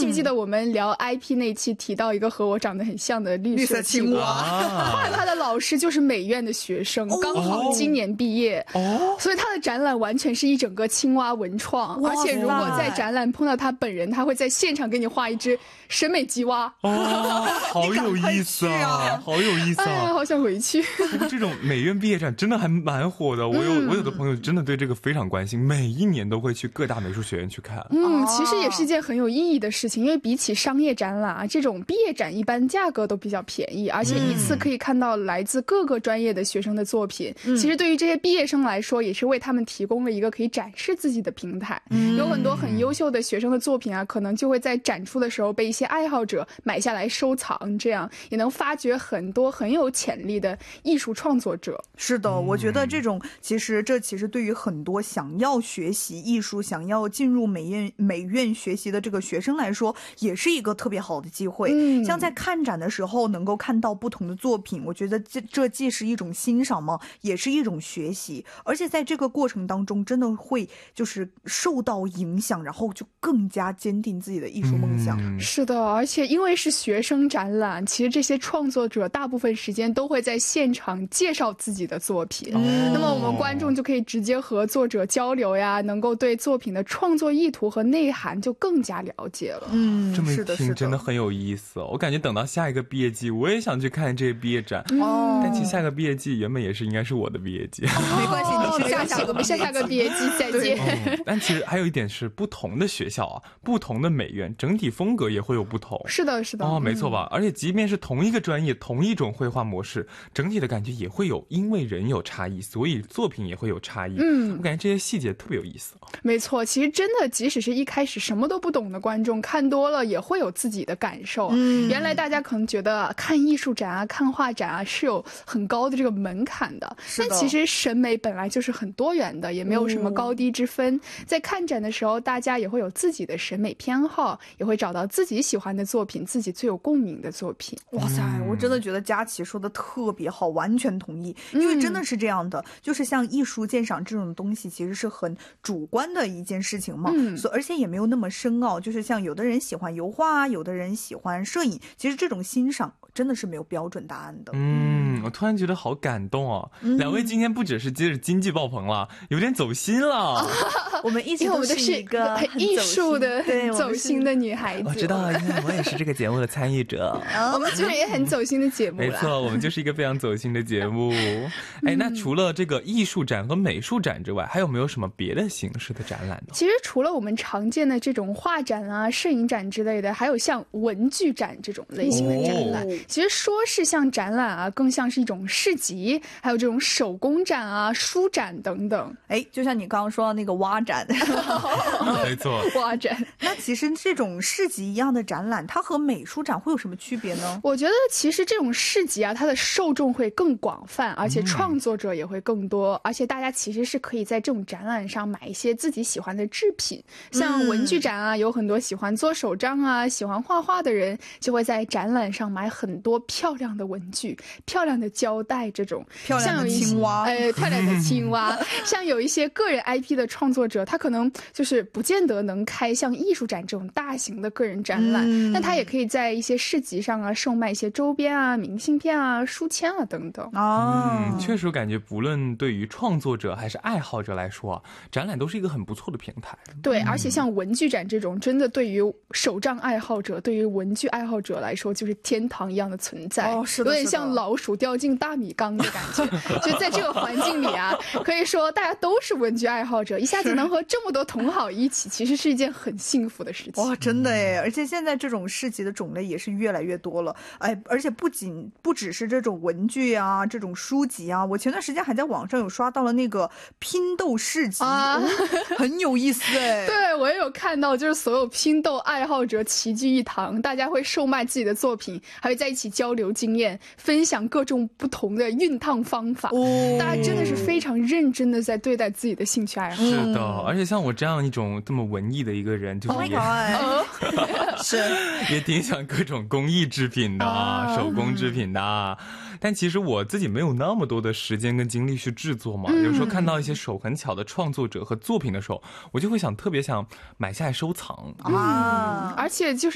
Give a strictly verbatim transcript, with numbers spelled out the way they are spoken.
不记得我们聊 I P 那期提到一个和我长得很像的绿色青蛙，后来他的老师就是美院的学生，刚好今年毕业，所以他的展览完全是一整个青蛙文创，而且如果在展览碰到他本人，他会在现场给你画一只审美吉蛙。 哦，好有意思啊，好有意思啊！ 哎呀，好想回去。 不过这种美院毕业展真的还蛮火的，我有、嗯、我有的朋友真的对这个非常关心，每一年都会去各大美术学院去看。 嗯，其实也是一件很有意义的事情，因为比起商业展览啊，这种毕业展一般价格都比较便宜，而且一次可以看到来自各个专业的学生的作品。嗯、其实对于这些毕业生来说，也是为他们提供了一个可以展示自己的平台。嗯、有很多很优秀的学生的作品啊，可能就会在展出的时候被一些爱好者买下来收藏，这样也能发掘很多很有潜力的艺术创作者。 是的，我觉得这种其实这其实对于很多想要学习艺术、想要进入美院美院学习的这个学生来说，也是一个特别好的机会。嗯、像在看展的时候能够看到不同的作品，我觉得这这既是一种欣赏嘛，也是一种学习，而且在这个过程当中真的会就是受到影响，然后就更加坚定自己的艺术梦想。 嗯、是的，而且因为是学生展览，其实这些创作者大部分时间都会在现场介绍自己的作品，嗯、那么我们观众就可以直接和作者交流呀，能够对作品的创作意图和内涵就更加了解了。 嗯，这么一听真的很有意思，我感觉等到下一个毕业季我也想去看这些毕业展。哦、但其实下个毕业季原本也是应该是我的毕业季。 哦、没关系，你是下下个下下个毕业季再见。 嗯、但其实还有一点是，不同的学校啊，不同的美院，整体风格也会有不同。 是的，是的。 哦，没错吧？嗯、而且即便是同一个专业，同一种绘画模式，整体的感觉也会有，因为人有差异，所以作品也会有差异。嗯，我感觉这些细节特别有意思。 没错，其实真的，即使是一开始什么都不懂的观众，看多了也会有自己的感受。嗯，原来大家可能觉得看艺术展啊、看画展啊是有很高的这个门槛的，但其实审美本来就是很多元的，也没有什么高低之分。嗯、在看展的时候，大家也会有自己的审美偏好，也会找到自己喜欢的作品，自己最有共鸣的作品。 哇塞，我真的觉得佳琪说的特别好，完全同意。因为真的是这样的，嗯、就是像艺术鉴赏这种东西，其实是很主观的一件事情嘛，嗯、所以而且也没有那么深奥。就是像有的人喜欢油画啊，有的人喜欢摄影，其实这种欣赏真的是没有标准答案的。 嗯，我突然觉得好感动哦！嗯、两位今天不只是接着经济爆棚了，有点走心了。啊、 我们一直都是一个很艺术的、走心的女孩子。 我知道，因为我也是这个节目的参与者。 我们其实也很走心的节目。 没错，我们就是一个非常走心的节目。哎，那除了这个艺术展和美术展之外，还有没有什么别的形式的展览呢？ 其实除了我们常见的这种画展啊、摄影展之类的，还有像文具展这种类型的展览。哦、其实说是像展览啊，更像是一种市集，还有这种手工展啊、书展等等。 哎，就像你刚刚说的那个蛙展， 没错， 蛙展。 那其实这种市集一样的展览，它和美术展会有什么区别呢？ 我觉得其实这种市集啊，它的受众会更广泛，而且创作者也会更多，嗯、而且大家其实是可以在这种展览上买一些自己喜欢的制品。像文具展啊，有很多喜欢做手账啊、喜欢画画的人，就会在展览上买很多漂亮的文具、漂亮的胶带，这种漂亮的青蛙， 呃，漂亮的青蛙。像有一些个人 I P 的创作者，他可能就是不见得能开像艺术展这种大型的个人展览，嗯、但他也可以在一些市集上啊售卖一些周边啊、明信片啊、书签啊等等。 哦，嗯，确实感觉不论对于创作者还是爱好者来说，展览都是一个很不错的平台。 对，而且像文具展这种，真的对于手账爱好者、对于文具爱好者来说，就是天堂一样的存在。哦，是的，有点像老鼠掉进大米缸的感觉。就在这个环境里啊，可以说大家都是文具爱好者，一下子能和这么多同好一起，其实是一件很幸福的事情。 哇，真的耶！而且现在这种市集的种类也是越来越多了。哎，而且不仅不只是这种文具啊，这种书籍啊，我前段时间还在网上有刷到了那个拼豆市集，啊哦，很有意思哎。 对，我也有看到，就是所有拼豆爱好者齐聚一堂，大家会售卖自己的作品，还会在一起交流经验，分享各种不同的熨烫方法。哦，大家真的是非常认真的在对待自己的兴趣爱好。 是的，而且像我这样一种这么文艺的一个人，就是也、 哦、是也挺喜欢各种工艺制品的啊，手工制品的啊。但其实我自己没有那么多的时间跟精力去制作嘛，嗯、有时候看到一些手很巧的创作者和作品的时候，我就会想特别想买下来收藏啊，嗯、而且就是